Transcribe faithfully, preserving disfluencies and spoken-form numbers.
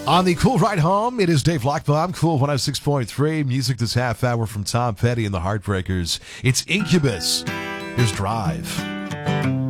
On the Cool Ride Home, it is Dave Lockbaum, Cool one oh six point three. Music this half hour from Tom Petty and the Heartbreakers. It's Incubus. Here's Drive.